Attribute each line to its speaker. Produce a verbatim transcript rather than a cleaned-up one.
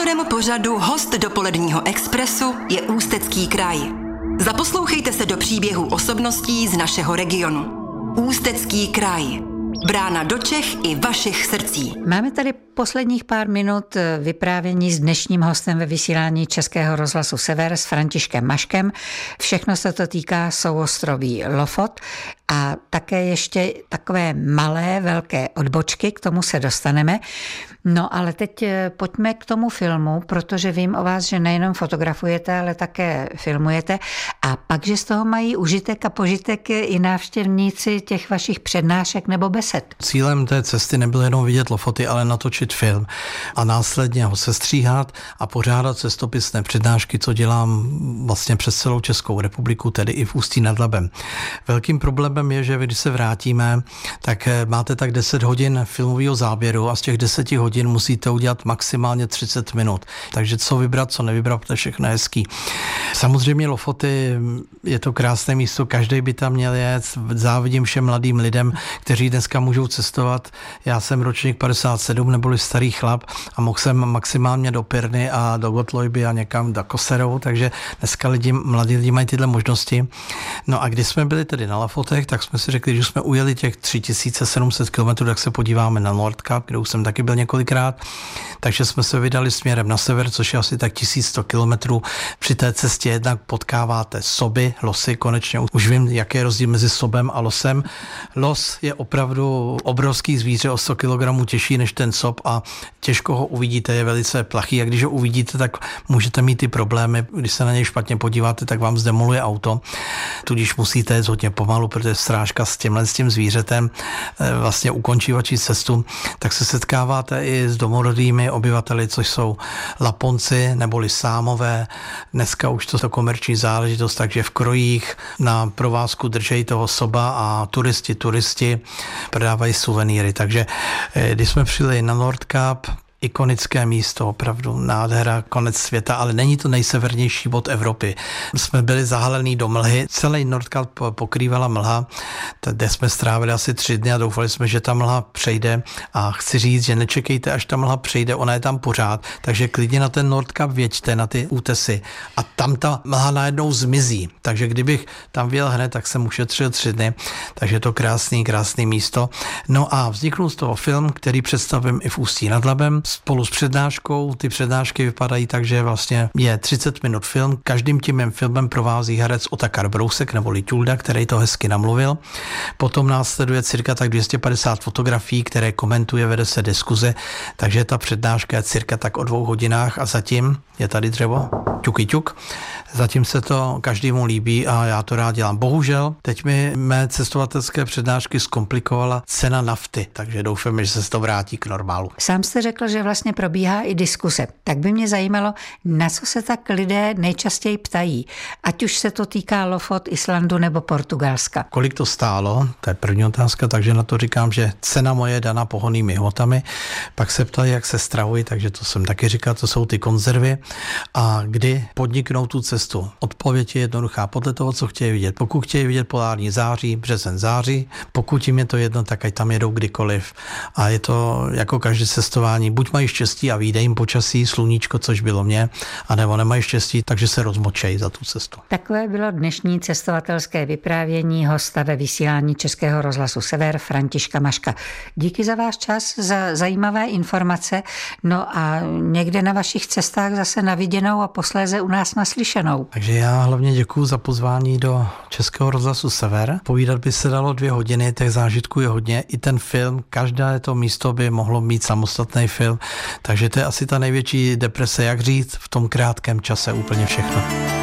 Speaker 1: Sponzorem pořadu Host dopoledního expresu je Ústecký kraj. Zaposlouchejte se do příběhů osobností z našeho regionu. Ústecký kraj. Brána do Čech i vašich srdcí.
Speaker 2: Máme tady posledních pár minut vyprávění s dnešním hostem ve vysílání Českého rozhlasu Sever s Františkem Maškem. Všechno se to týká souostroví Lofot a také ještě takové malé, velké odbočky, k tomu se dostaneme. No ale teď pojďme k tomu filmu, protože vím o vás, že nejenom fotografujete, ale také filmujete a pak, že z toho mají užitek a požitek i návštěvníci těch vašich přednášek nebo besed.
Speaker 3: Cílem té cesty nebylo jenom vidět Lofoty, ale natočit film a následně ho sestříhat a pořádat cestopisné přednášky, co dělám vlastně přes celou Českou republiku, tedy i v Ústí nad Labem. Velkým problémem je, že když se vrátíme, tak máte tak deset hodin filmového záběru a z těch deseti hodin musíte udělat maximálně třicet minut. Takže co vybrat, co nevybrat, to je všechno hezký. Samozřejmě Lofoty je to krásné místo, každý by tam měl jet. Závidím všem mladým lidem, kteří dneska můžou cestovat. Já jsem ročník padesát sedm, neboli starý chlap a mohl jsem maximálně do Pirny a do Gottloiby a někam do Koserou, takže dneska lidi, mladí lidi mají tyhle možnosti. No a když jsme byli tedy na Lofotech, tak jsme si řekli, že jsme ujeli těch tři tisíce sedm set kilometrů, tak se podíváme na Nordkap, kde už jsem taky byl několikrát. Takže jsme se vydali směrem na sever, což je asi tak tisíc sto kilometrů. Při té cestě jednak potkáváte soby, losy, konečně už vím, jaký je rozdíl mezi sobem a losem. Los je opravdu obrovský zvíře, o sto kilogramů těžší než ten sob a těžko ho uvidíte, je velice plachý a když ho uvidíte, tak můžete mít ty problémy, když se na něj špatně podíváte, tak vám zdemoluje auto, tudíž musíte jít hodně pomalu, protože srážka s tímhle s tím zvířetem vlastně ukončí vaši cestu, tak se setkáváte i s domorodými obyvateli, což jsou Laponci neboli Sámové. Dneska už to je komerční záležitost, takže v krojích na provázku držejí toho soba a turisti, turisti prodávají suvenýry. Takže když jsme přijeli na Nordkap, ikonické místo, opravdu nádhera, konec světa, ale není to nejsevernější bod Evropy. Jsme byli zahalený do mlhy, celý Nordkap pokrývala mlha, kde jsme strávili asi tři dny a doufali jsme, že ta mlha přejde a chci říct, že nečekejte, až ta mlha přejde, ona je tam pořád, takže klidně na ten Nordkap věďte, na ty útesy a tam ta mlha najednou zmizí, takže kdybych tam vyjel hned, tak jsem ušetřil tři dny, takže je to krásný, krásný místo. No a vzniknul z toho film, který představím i v Ústí nad Labem, spolu s přednáškou. Ty přednášky vypadají tak, že vlastně je třicet minut film. Každým tím mým filmem provází herec Otakar Brousek neboli Tulda, který to hezky namluvil. Potom následuje cirka tak dvě stě padesát fotografií, které komentuje, vede se diskuze, takže ta přednáška je cirka tak o dvou hodinách a zatím je tady dřevo, ťuky ťuk. Zatím se to každému líbí a já to rád dělám. Bohužel, teď mi mé cestovatelské přednášky zkomplikovala cena nafty, takže doufám, že se to vrátí k normálu.
Speaker 2: Sám jste řekl, že vlastně probíhá i diskuse. Tak by mě zajímalo, na co se tak lidé nejčastěji ptají, ať už se to týká Lofot, Islandu nebo Portugalska.
Speaker 3: Kolik to stálo? To je první otázka, takže na to říkám, že cena moje je daná pohonnými hmotami. Pak se ptají, jak se stravují, takže to jsem taky říkal, to jsou ty konzervy a kdy podniknou tu cestu. Odpověď je jednoduchá podle toho, co chtějí vidět. Pokud chtějí vidět polární září, březen, září, pokud jim je to jedno, tak ať tam jedou kdykoliv. A je to jako každé cestování. Buď mají štěstí a vyjde jim počasí, sluníčko, což bylo mě, anebo nemají štěstí, takže se rozmočejí za tu cestu.
Speaker 2: Takové bylo dnešní cestovatelské vyprávění hosta ve vysílání Českého rozhlasu Sever Františka Maška. Díky za váš čas, za zajímavé informace. No a někde na vašich cestách zase na viděnou a posléze u nás naslyšenou.
Speaker 3: Takže já hlavně děkuju za pozvání do Českého rozhlasu Sever. Povídat by se dalo dvě hodiny, těch zážitků je hodně. I ten film, každé to místo by mohlo mít samostatný film, takže to je asi ta největší deprese, jak říct, v tom krátkém čase úplně všechno.